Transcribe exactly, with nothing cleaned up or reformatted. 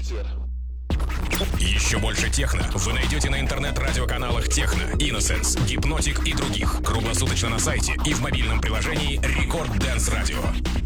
Еще больше техно вы найдете на интернет-радиоканалах Техно, Innocence, Гипнотик и других. Круглосуточно на сайте и в мобильном приложении Рекорд Дэнс Радио.